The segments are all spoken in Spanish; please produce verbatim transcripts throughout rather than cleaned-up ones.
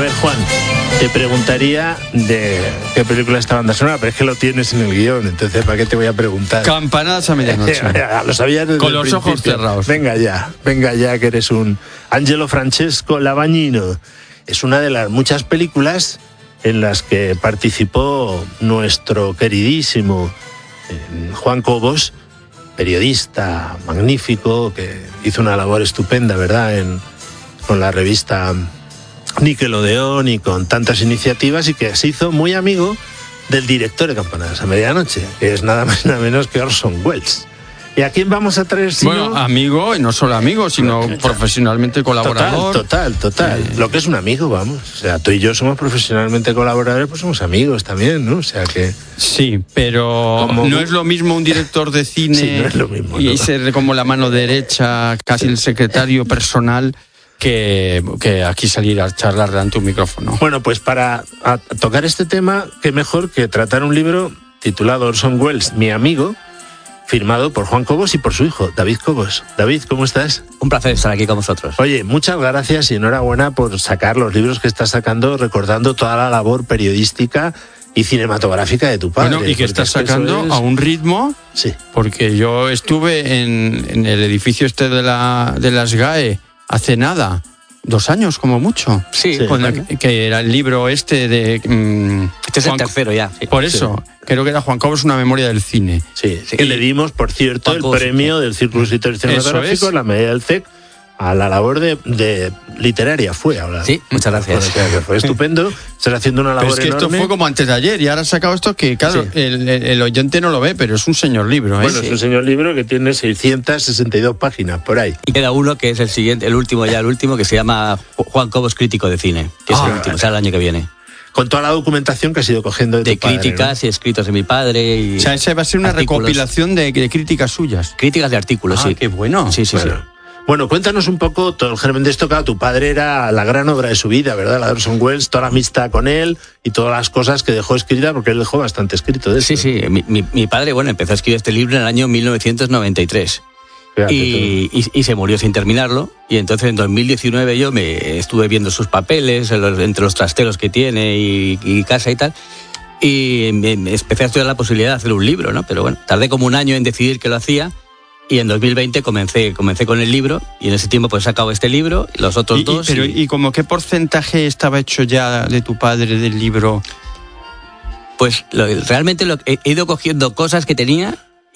ver, Juan, te preguntaría de qué película es esta banda sonora, pero es que lo tienes en el guión, entonces ¿para qué te voy a preguntar? Campanadas a medianoche. Lo sabías desde Con el los principio. ojos cerrados. Venga ya, venga ya, que eres un Angelo Francesco Lavagnino. Es una de las muchas películas en las que participó nuestro queridísimo eh, Juan Cobos, periodista magnífico, que hizo una labor estupenda, ¿verdad?, en, con la revista Nickelodeon y con tantas iniciativas, y que se hizo muy amigo del director de Campanadas a Medianoche, que es nada más y nada menos que Orson Welles. ¿Y a quién vamos a traer si Bueno, no? amigo, y no solo amigo, sino Total, profesionalmente colaborador. Total, total, total. Eh... Lo que es un amigo, vamos. O sea, tú y yo somos profesionalmente colaboradores, pues somos amigos también, ¿no? O sea que... Sí, pero como... no es lo mismo un director de cine sí, no es lo mismo, y ¿no? ser como la mano derecha, casi sí. el secretario personal, que, que aquí salir a charlar delante de un micrófono. Bueno, pues para a tocar este tema, qué mejor que tratar un libro titulado Orson Welles, mi amigo, firmado por Juan Cobos y por su hijo, David Cobos. David, ¿cómo estás? Un placer estar aquí con vosotros. Oye, muchas gracias y enhorabuena por sacar los libros que estás sacando, recordando toda la labor periodística y cinematográfica de tu padre. Bueno, y que estás sacando es... a un ritmo, sí. Porque yo estuve en, en el edificio este de, la, de las G A E hace nada, dos años como mucho. Sí, sí con el, que era el libro este de... Mmm, este es Juan, el tercero ya. Sí. Por eso, sí. Creo que era Juan Cobos, una memoria del cine. Sí, sí. Que le dimos, por cierto, Juan el Cobos, premio sí. del Círculo de Escritores Cinematográficos, la medalla del C E C, a la labor de, de literaria fue ahora. Sí, muchas gracias. Bueno, claro, que fue estupendo, estás haciendo una labor pero es que enorme. Esto fue como antes de ayer y ahora has sacado esto que, claro, sí. el, el oyente no lo ve, pero es un señor libro. ¿eh? Bueno, sí. es un señor libro que tiene seiscientas sesenta y dos páginas, por ahí. Y queda uno que es el siguiente, el último ya, el último, que se llama Juan Cobos Crítico de Cine, que es ah, el último, o sea, el año que viene. Con toda la documentación que has ido cogiendo de, de tu padre, críticas, ¿no? y escritos de mi padre. Y o sea, esa va a ser una artículos. recopilación de, de críticas suyas. Críticas de artículos, ah, sí. qué bueno. Sí, sí, bueno. sí. Bueno, cuéntanos un poco todo el germen de esto. Claro, tu padre era la gran obra de su vida, ¿verdad? La de Orson Welles, toda la amistad con él y todas las cosas que dejó escritas, porque él dejó bastante escrito de eso. Sí, sí. Mi, mi, mi padre, bueno, empezó a escribir este libro en el año mil novecientos noventa y tres. Y, y, y se murió sin terminarlo, y entonces en dos mil diecinueve yo me estuve viendo sus papeles entre los trasteros que tiene y, y casa y tal, y me, me empecé a estudiar la posibilidad de hacer un libro, ¿no? Pero bueno, tardé como un año en decidir que lo hacía, y en dos mil veinte comencé, comencé con el libro, y en ese tiempo pues he sacado este libro, y los otros y, dos... Y, pero, y... ¿y como qué porcentaje estaba hecho ya de tu padre del libro? Pues lo, realmente lo, he, he ido cogiendo cosas que tenía,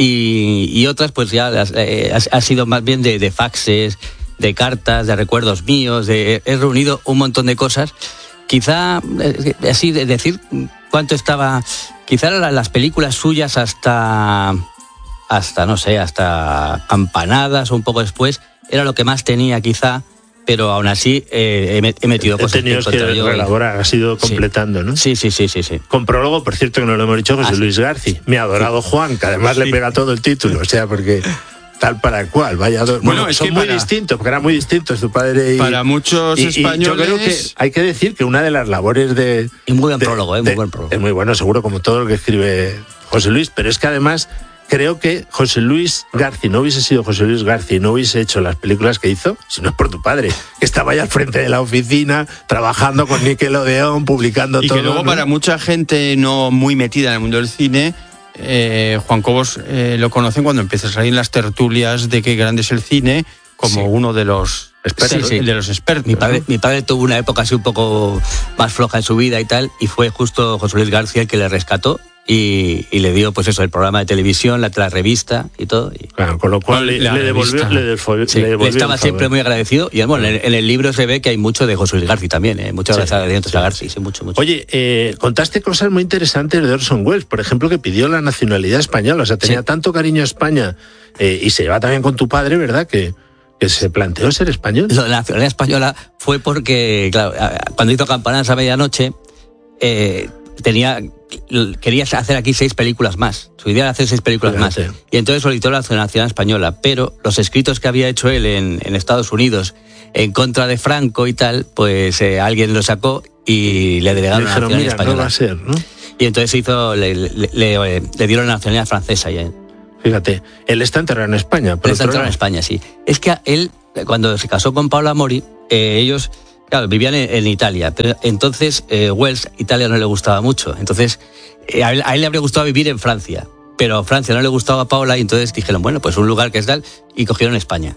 y, y otras pues ya las, eh, ha, ha sido más bien de, de faxes, de cartas, de recuerdos míos, de, he reunido un montón de cosas. Quizá, eh, así de decir cuánto estaba, quizá las películas suyas hasta... hasta, no sé, hasta Campanadas o un poco después, era lo que más tenía quizá, pero aún así eh, he, he metido he cosas tenido que, que yo relaborar, has ido completando, sí. ¿no? Sí, sí, sí, sí, sí. Con prólogo, por cierto, que no lo hemos dicho, José ah, Luis García, mi adorado sí. Juan, que además sí. le pega todo el título, o sea, porque... tal para cual, vaya dos. Bueno, bueno es son que muy para, distintos, porque eran muy distintos tu padre y... Para muchos y, españoles... Y yo creo que hay que decir que una de las labores de... Y muy buen de, prólogo, ¿eh? De, muy buen prólogo. Es muy bueno, seguro, como todo lo que escribe José Luis, pero es que además creo que José Luis García no hubiese sido José Luis García y no hubiese hecho las películas que hizo, si no es por tu padre, que estaba ahí al frente de la oficina, trabajando con Nickelodeon, publicando y todo. Y que luego, ¿no? Para mucha gente no muy metida en el mundo del cine... Eh, Juan Cobos eh, lo conocen cuando empieza a salir en las tertulias de qué grande es el cine, como sí. uno de los expertos. Sí, sí. De los expertos mi, padre, ¿no? mi padre tuvo una época así un poco más floja en su vida y tal, y fue justo José Luis García el que le rescató y, y le dio pues eso, el programa de televisión, la, la revista y todo. Y... Claro, con lo cual le, le devolvió, le devolvió, sí, le devolvió le estaba siempre muy agradecido, y bueno, en, en el libro se ve que hay mucho de José Luis García también, ¿eh? Muchas sí, gracias sí, a García, sí, mucho, mucho. Oye, eh, contaste cosas muy interesantes de Orson Welles, por ejemplo, que pidió la nacionalidad española, o sea, tenía sí. tanto cariño a España, eh, y se lleva también con tu padre, ¿verdad?, que... que se planteó ser español. La nacionalidad española fue porque, claro, cuando hizo Campanadas a Medianoche, eh, tenía, quería hacer aquí seis películas más. Su idea era hacer seis películas Fíjate. más. Y entonces solicitó la nacionalidad española, pero los escritos que había hecho él en, en Estados Unidos en contra de Franco y tal, pues eh, alguien lo sacó y le delegaron la nacionalidad española. No va a ser, ¿no? Y entonces hizo, le, le, le, le dieron la nacionalidad francesa ya. Fíjate, él está enterrado en España. Él está enterrado en España, sí. Es que él, cuando se casó con Paula Mori, eh, ellos Claro, vivían en, en Italia, pero entonces eh, Wells, Italia no le gustaba mucho. Entonces, eh, a, él, a él le habría gustado vivir en Francia, pero a Francia no le gustaba a Paola y entonces dijeron, bueno, pues un lugar que es tal, y cogieron España.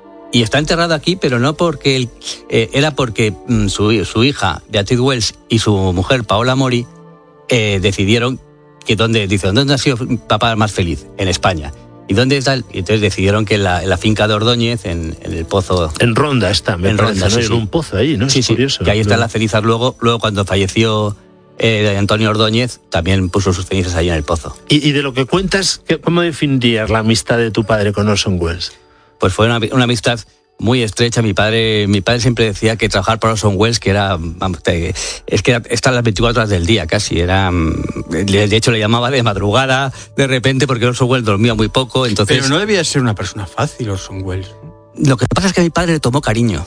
Y está enterrado aquí, pero no porque él, eh, era porque mm, su, su hija, Beatriz Wells, y su mujer, Paola Mori, eh, decidieron que dónde, dice, ¿dónde ha sido papá más feliz? En España. ¿Y dónde está? Y entonces decidieron que en la, en la finca de Ordóñez, en, en el pozo... En Ronda está, me en parece, Ronda, ¿no? sí, En sí. un pozo ahí, ¿no? Sí, es sí, curioso. que ahí están ¿no? las cenizas. Luego, luego cuando falleció eh, Antonio Ordóñez, también puso sus cenizas ahí en el pozo. Y, y de lo que cuentas, ¿cómo definirías la amistad de tu padre con Orson Welles? Pues fue una, una amistad muy estrecha. Mi padre mi padre siempre decía que trabajar para Orson Welles, que era, vamos, es que están las veinticuatro horas del día casi, era, de hecho le llamaba de madrugada de repente porque Orson Welles dormía muy poco, entonces... Pero no debía ser una persona fácil Orson Welles. Lo que pasa es que a mi padre le tomó cariño.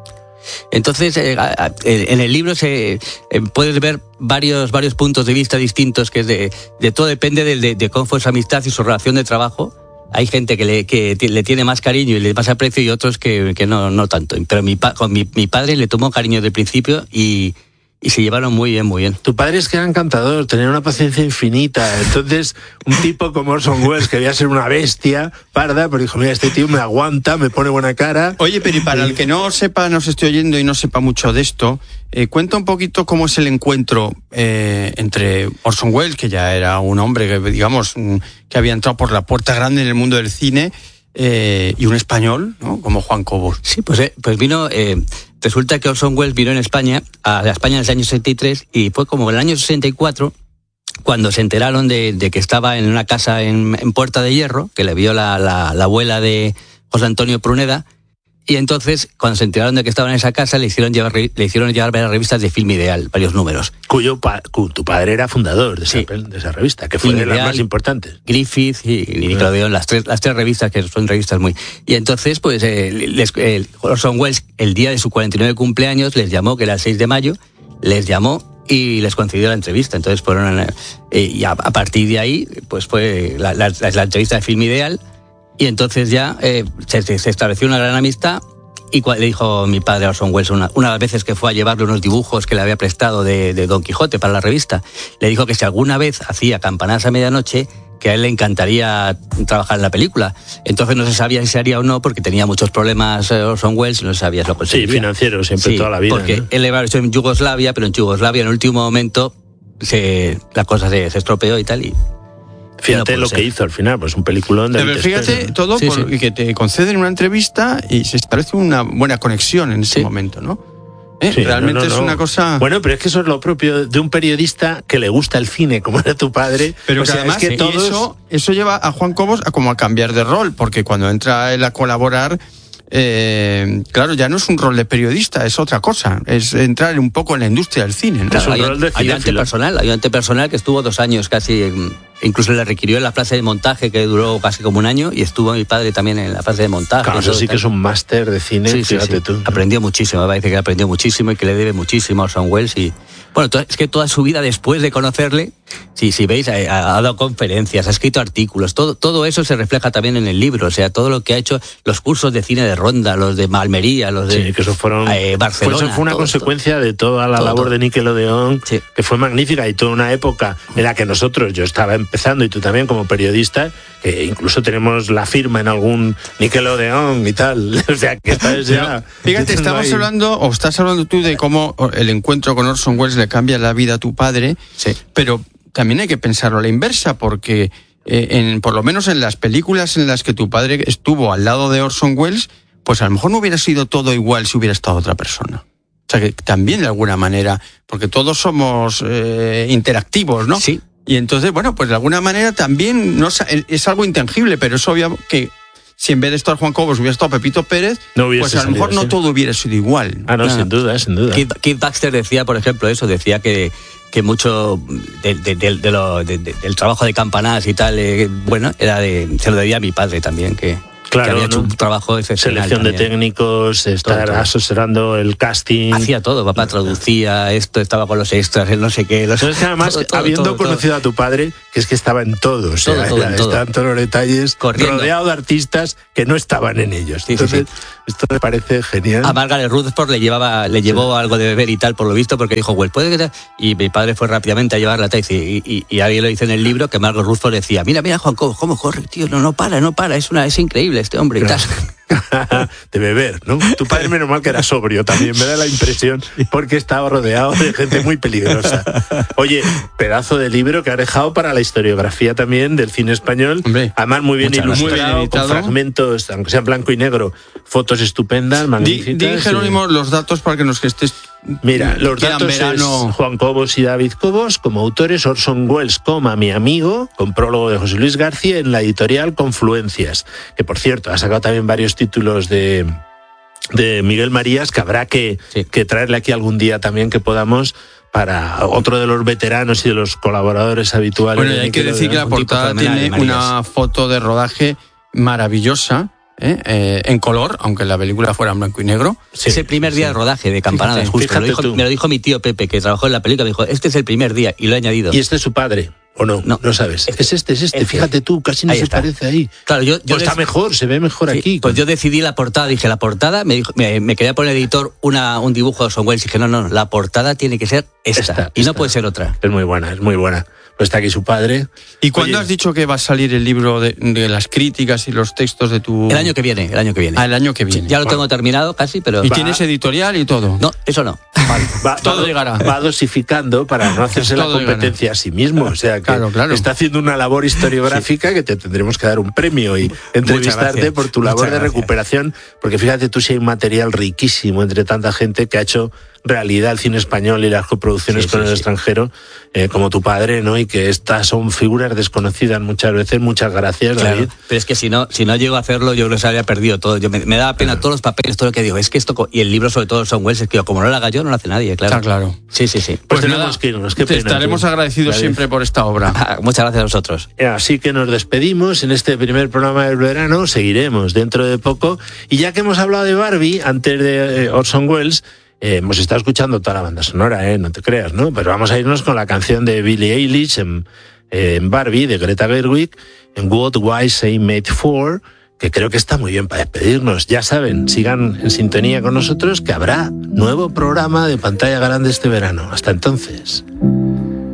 Entonces, eh, en el libro se eh, puedes ver varios varios puntos de vista distintos, que es de, de todo depende de, de, de cómo fue su amistad y su relación de trabajo. Hay gente que le, que le tiene más cariño y le más aprecio y otros que, que no, no tanto. Pero mi, con mi, mi padre le tomó cariño desde el principio y, y se llevaron muy bien, muy bien. Tu padre es que era encantador, tenía una paciencia infinita. Entonces, un tipo como Orson Welles, que debía ser una bestia parda, pero dijo, mira, este tío me aguanta, me pone buena cara. Oye, pero y para el que no sepa, nos esté oyendo y no sepa mucho de esto, eh, cuenta un poquito cómo es el encuentro eh, entre Orson Welles, que ya era un hombre que, digamos, que había entrado por la puerta grande en el mundo del cine, eh, y un español, ¿no? Como Juan Cobos. Sí, pues, eh, pues vino... Eh, resulta que Orson Welles vino en España, a España en el año sesenta y tres, y fue como en el año sesenta y cuatro cuando se enteraron de, de que estaba en una casa en, en Puerta de Hierro, que le vio la, la, la abuela de José Antonio Pruneda, y entonces, cuando se enteraron de que estaba en esa casa, le hicieron llevar, le hicieron llevar varias revistas de Film Ideal, varios números. Cuyo pa, cu, tu padre era fundador de esa, sí. de esa revista, que fue Film de las Ideal, más importantes. Griffith y, y Nickelodeon, las tres, las tres revistas que son revistas muy... Y entonces, pues, eh, les, eh, Orson Welles, el día de su cuarenta y nueve cumpleaños, les llamó, que era el seis de mayo, les llamó y les concedió la entrevista. Entonces fueron... Eh, y a, a partir de ahí, pues fue la, la, la, la entrevista de Film Ideal. Y entonces ya eh, se, se estableció una gran amistad y le dijo mi padre a Orson Welles una, una de las veces que fue a llevarle unos dibujos que le había prestado de, de Don Quijote para la revista, le dijo que si alguna vez hacía Campanadas a medianoche, que a él le encantaría trabajar en la película. Entonces no se sabía si se haría o no, porque tenía muchos problemas eh, Orson Welles y no se sabía si lo conseguiría. Sí, financiero, siempre, sí, toda la vida. Porque ¿no? él le había hecho en Yugoslavia, pero en Yugoslavia en el último momento se, la cosa se, se estropeó y tal, y fíjate no lo ser. que hizo al final, pues un peliculón de... Pero fíjate, espero, ¿no? todo sí, por, sí. que te conceden una entrevista y se establece una buena conexión en ese sí. momento, ¿no? ¿Eh? Sí, Realmente no, no, no. es una cosa... Bueno, pero es que eso es lo propio de un periodista que le gusta el cine, como era tu padre. Pero o que sea, además es que todos... eso, eso lleva a Juan Cobos a como a cambiar de rol, porque cuando entra él a colaborar... Eh, claro, ya no es un rol de periodista, es otra cosa, es entrar un poco en la industria del cine, ¿no? Claro, es un hay, rol de ayudante personal, ayudante personal que estuvo dos años casi, incluso le requirió en la fase de montaje que duró casi como un año y estuvo mi padre también en la fase de montaje. Claro, eso sí que es un máster de cine, sí, fíjate sí, sí. tú. ¿no? Aprendió muchísimo, me parece que aprendió muchísimo y que le debe muchísimo a Orson Welles y... Bueno, es que toda su vida después de conocerle, si, si veis, ha, ha dado conferencias, ha escrito artículos, todo, todo eso se refleja también en el libro, o sea, todo lo que ha hecho, los cursos de cine de Ronda, los de Almería, los de sí, que eso fueron, eh, Barcelona. Pues eso fue una todo, consecuencia todo. de toda la todo, labor todo. de Nickelodeon, sí. que fue magnífica, y toda una época en la que nosotros, yo estaba empezando y tú también como periodista, que incluso tenemos la firma en algún Nickelodeon y tal, o sea, que estás ya... Fíjate, estabas ahí. hablando, o estás hablando tú de cómo el encuentro con Orson Welles le cambia la vida a tu padre, sí. pero también hay que pensarlo a la inversa, porque eh, en, por lo menos en las películas en las que tu padre estuvo al lado de Orson Welles, pues a lo mejor no hubiera sido todo igual si hubiera estado otra persona. O sea que también de alguna manera, porque todos somos eh, interactivos, ¿no? Sí. Y entonces, bueno, pues de alguna manera también no es algo intangible, pero es obvio que si en vez de estar Juan Cobos hubiera estado Pepito Pérez, no pues a lo mejor salido, no sí. todo hubiera sido igual. Ah, no, no. sin duda, sin duda. Keith, Keith Baxter decía, por ejemplo, eso, decía que, que mucho de, de, de, de lo, de, de, del trabajo de Campanadas y tal, eh, bueno, era de, se lo debía a mi padre también, que... Claro, que había ¿no? hecho un trabajo excepcional. Selección también. de técnicos, estar todo, todo. asesorando el casting. Hacía todo, papá traducía esto, estaba con los extras, el no sé qué. Los... Entonces, además, todo, todo, habiendo todo, conocido todo. a tu padre, que es que estaba en todo, o sea, todo, todo, era, en todo. estaban todos los detalles, corriendo, rodeado de artistas que no estaban en ellos. Sí, Entonces, sí, sí. esto me parece genial. A Margaret Rutherford le llevaba, le llevó sí. algo de beber y tal, por lo visto, porque dijo, well, puede que te... Y mi padre fue rápidamente a llevarla tal, y, y, y alguien lo dice en el libro que Margaret Rutherford decía, mira, mira, Juan Cobos, cómo corre, tío, no, no para, no para, es una, es increíble este hombre y tal. De beber, ¿no? Tu padre menos mal que era sobrio también, me da la impresión, porque estaba rodeado de gente muy peligrosa. Oye, pedazo de libro que ha dejado para la historiografía también del cine español. Hombre, además muy bien ilustrado, muy bien con fragmentos, aunque sea en blanco y negro, fotos estupendas, magníficas. Di, di Jerónimo, sí. los datos para que nos que estés... Mira, los datos verano... es Juan Cobos y David Cobos, como autores Orson Welles, coma, mi amigo, con prólogo de José Luis García en la editorial Confluencias, que por cierto ha sacado también varios títulos de, de Miguel Marías, que habrá que, sí. que traerle aquí algún día también que podamos, para otro de los veteranos y de los colaboradores habituales. Bueno, y hay que decir que la portada tiene una foto de rodaje maravillosa, ¿Eh? Eh, en color, aunque la película fuera en blanco y negro. Sí, es el primer día sí. de rodaje de Campanadas, sí, justo. Me lo, dijo, me lo dijo mi tío Pepe, que trabajó en la película, me dijo, este es el primer día, y lo he añadido. ¿Y este es su padre? ¿O no? No, no sabes. Este, es este, es este. este. Fíjate tú, casi no ahí se está. parece ahí. Claro, yo, yo pues está mejor, se ve mejor sí, aquí. Pues yo decidí la portada, dije, la portada, me, dijo, me, me quería poner editor una, un dibujo de Orson Welles, y dije, no, no, la portada tiene que ser esta, esta y esta. no puede ser otra. Es muy buena, es muy buena. Pues está aquí su padre. ¿Y cuándo has dicho que va a salir el libro de, de las críticas y los textos de tu...? El año que viene, el año que viene. Ah, el año que viene. Sí, ya lo bueno. tengo terminado casi, pero... ¿Y va. tienes editorial y todo? No, eso no. Vale. Va, todo va, llegará. Va dosificando para no hacerse la competencia llegará. a sí mismo. O sea, que claro, claro. está haciendo una labor historiográfica sí. que te tendremos que dar un premio y entrevistarte por tu labor de recuperación, porque fíjate tú si hay un material riquísimo entre tanta gente que ha hecho realidad el cine español y las coproducciones sí, con sí, el sí. extranjero, eh, como tu padre, ¿no? Y que estas son figuras desconocidas muchas veces. Muchas gracias, claro, David. Pero es que si no, si no llego a hacerlo, yo creo que se habría perdido todo. Yo me, me daba pena claro. todos los papeles, todo lo que digo. Es que esto, y el libro sobre todo Orson Welles, es que como no lo haga yo, no lo hace nadie, claro. Está claro. Sí, sí, sí. Pues, pues tenemos nada, que irnos. Qué te pena, estaremos tú, agradecidos David. siempre por esta obra. Muchas gracias a vosotros. Así que nos despedimos en este primer programa del verano. Seguiremos dentro de poco. Y ya que hemos hablado de Barbie, antes de eh, Orson Welles, Eh, hemos estado escuchando toda la banda sonora, eh, no te creas, ¿no? Pero vamos a irnos con la canción de Billie Eilish en, eh, en Barbie, de Greta Gerwig, en What Was I Made For, que creo que está muy bien para despedirnos. Ya saben, sigan en sintonía con nosotros, que habrá nuevo programa de Pantalla Grande este verano. Hasta entonces.